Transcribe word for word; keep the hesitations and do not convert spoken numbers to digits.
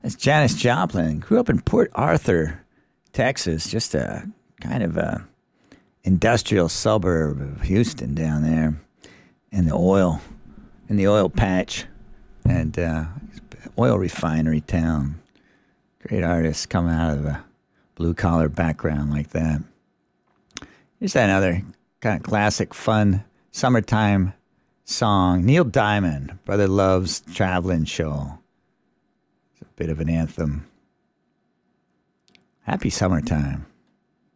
That's Janis Joplin. Grew up in Port Arthur, Texas, just a kind of a industrial suburb of Houston down there, in the oil, in the oil patch, and uh, oil refinery town. Great artists come out of a blue collar background like that. Here's another kind of classic, fun summertime song. Neil Diamond, Brother Love's Traveling Show. It's a bit of an anthem. Happy summertime.